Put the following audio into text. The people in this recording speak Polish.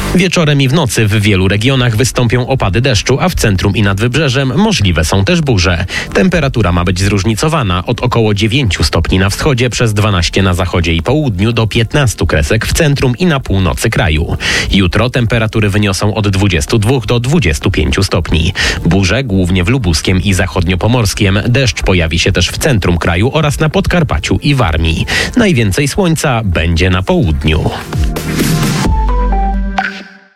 Wieczorem i w nocy w wielu regionach wystąpią opady deszczu, a w centrum i nad wybrzeżem możliwe są też burze. Temperatura ma być zróżnicowana od około 9 stopni na wschodzie przez 12 na zachodzie i południu do 15 kresek w centrum i na północy kraju. Jutro temperatury wyniosą od 22 do 25 stopni. Burze głównie w Lubuskiem i Zachodniopomorskiem. Deszcz pojawi się też w centrum kraju oraz na Podkarpaciu i Warmii. Najwięcej słońca będzie na południu.